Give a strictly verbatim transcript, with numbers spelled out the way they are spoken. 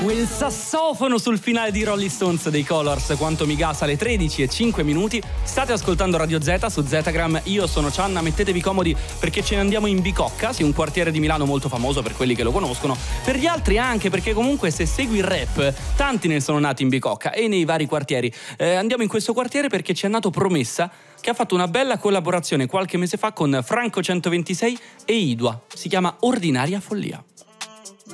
Quel sassofono sul finale di Rolling Stones dei Colors, quanto mi gasa, alle tredici e cinque minuti. State ascoltando Radio Z su Zetagram, io sono Cianna, mettetevi comodi perché ce ne andiamo in Bicocca, sì, un quartiere di Milano molto famoso per quelli che lo conoscono, per gli altri anche, perché comunque se segui il rap, tanti ne sono nati in Bicocca e nei vari quartieri. Eh, andiamo in questo quartiere perché ci è nato Promessa, che ha fatto una bella collaborazione qualche mese fa con Franco centoventisei e Idua, si chiama Ordinaria Follia.